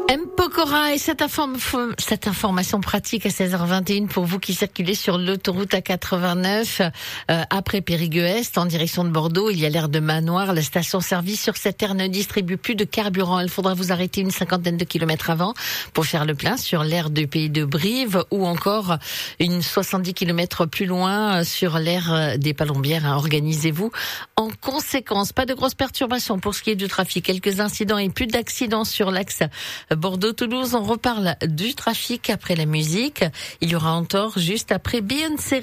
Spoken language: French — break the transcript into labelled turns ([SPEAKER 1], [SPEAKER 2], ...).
[SPEAKER 1] M. Pokora et cette information pratique à 16h21 pour vous qui circulez sur l'autoroute A89 après Périgueux-Est en direction de Bordeaux. Il y a l'aire de Manoir. La station-service sur cette aire ne distribue plus de carburant. Il faudra vous arrêter une cinquantaine de kilomètres avant pour faire le plein sur l'aire du Pays de Brive ou encore une 70 kilomètres plus loin sur l'aire des Palombières. Organisez-vous en conséquence. Pas de grosses perturbations pour ce qui est du trafic. Quelques incidents et plus d'accidents sur l'axe Bordeaux-Toulouse. On reparle du trafic après la musique. Il y aura encore juste après Beyoncé.